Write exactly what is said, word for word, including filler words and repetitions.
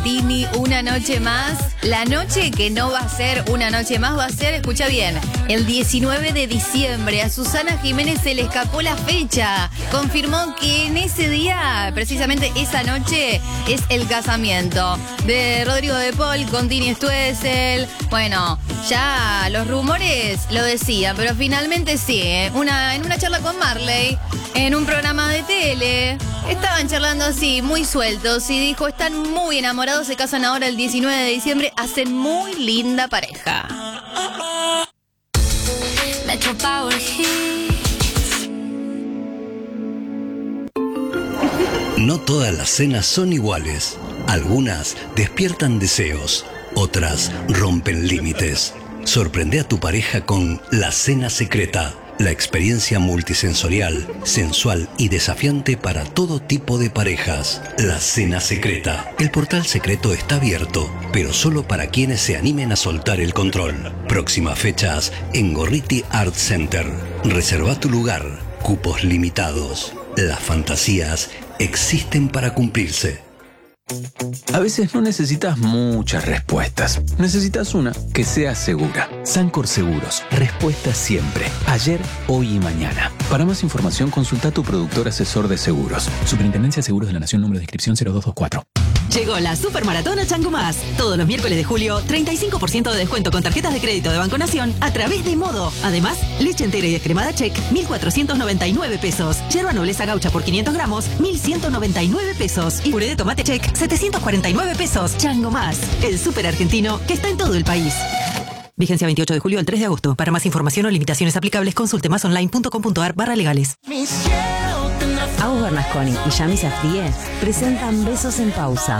Tini, una noche más. La noche que no va a ser una noche más va a ser, escucha bien, el diecinueve de diciembre. A Susana Jiménez se le escapó la fecha. Confirmó que en ese día, precisamente esa noche, es el casamiento de Rodrigo de Paul con Tini Stoessel. Bueno, ya los rumores lo decían, pero finalmente sí, ¿eh? Una, en una charla con Marley, en un programa de tele, estaban charlando así, muy sueltos, y dijo, están muy enamorados, se casan ahora el diecinueve de diciembre, hacen muy linda pareja. Metro Power Hits. No todas las cenas son iguales. Algunas despiertan deseos, otras rompen límites. Sorprende a tu pareja con La Cena Secreta. La experiencia multisensorial, sensual y desafiante para todo tipo de parejas. La Cena Secreta. El portal secreto está abierto, pero solo para quienes se animen a soltar el control. Próximas fechas en Gorriti Art Center. Reserva tu lugar. Cupos limitados. Las fantasías existen para cumplirse. A veces no necesitas muchas respuestas. Necesitas una que sea segura. Sancor Seguros. Respuesta siempre. Ayer, hoy y mañana. Para más información, consulta a tu productor asesor de seguros. Superintendencia de Seguros de la Nación, número de inscripción cero dos dos cuatro. Llegó la Supermaratón a Chango Más. Todos los miércoles de julio, treinta y cinco por ciento de descuento con tarjetas de crédito de Banco Nación a través de Modo. Además, leche entera y descremada Check, mil cuatrocientos noventa y nueve pesos. Yerba nobleza gaucha por quinientos gramos, mil ciento noventa y nueve pesos. Y puré de tomate Check, setecientos cuarenta y nueve pesos. Chango Más, el súper argentino que está en todo el país. Vigencia veintiocho de julio al tres de agosto. Para más información o limitaciones aplicables, consulte masonline.com.ar barra legales. Agus Bernasconi y Yami Safdie presentan Besos en Pausa.